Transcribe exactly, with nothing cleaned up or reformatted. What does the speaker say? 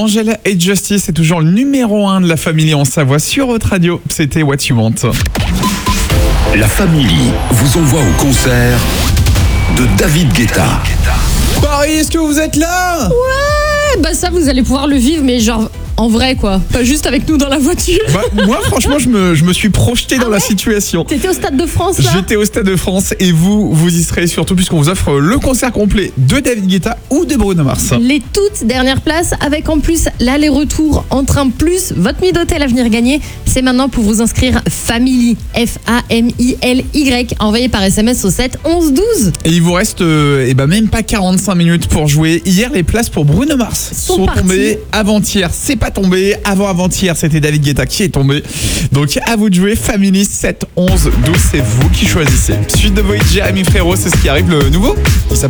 Angèle et Justice, c'est toujours le numéro un de la famille en Savoie sur Haute Radio. C'était What You Want. La famille vous envoie au concert de David Guetta. Paris, est-ce que vous êtes là? Ouais, bah ça vous allez pouvoir le vivre, mais genre en vrai quoi, pas juste avec nous dans la voiture. Bah, moi franchement je me, je me suis projeté dans Ah la ouais situation. T'étais au Stade de France là? J'étais au Stade de France et vous, vous y serez surtout puisqu'on vous offre le concert complet de David Guetta ou de Bruno Mars. Les toutes dernières places avec en plus l'aller-retour en train plus votre nuit d'hôtel à venir gagner. C'est maintenant pour vous inscrire Family, F A M I L Y, envoyé par S M S au sept onze douze. Et il vous reste euh, eh ben même pas quarante-cinq minutes pour jouer. Hier les places pour Bruno Mars Sont sont, parties. tombées avant-hier. C'est pas tombé. Avant avant-hier c'était David Guetta qui est tombé. Donc à vous de jouer. Family sept onze douze, c'est vous qui choisissez. Suite de Void, Jérémy Frérot, c'est ce qui arrive, le nouveau. Il s'appelle